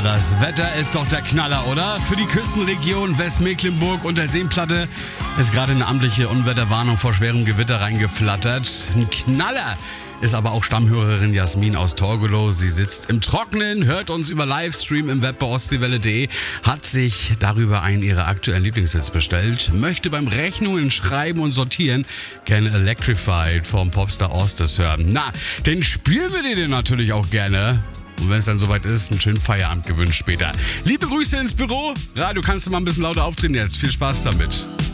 das Wetter ist doch der Knaller, oder? Für die Küstenregion Westmecklenburg und der Seenplatte ist gerade eine amtliche Unwetterwarnung vor schwerem Gewitter reingeflattert. Ein Knaller ist aber auch Stammhörerin Jasmin aus Torgelow. Sie sitzt im Trockenen, hört uns über Livestream im Web bei ostseewelle.de, hat sich darüber einen ihrer aktuellen Lieblingshits bestellt, möchte beim Rechnungen schreiben und sortieren gerne Electrified vom Popstar Osters hören. Na, den spielen wir dir natürlich auch gerne. Und wenn es dann soweit ist, einen schönen Feierabend gewünscht später. Liebe Grüße ins Büro. Radio, kannst du mal ein bisschen lauter aufdrehen jetzt. Viel Spaß damit.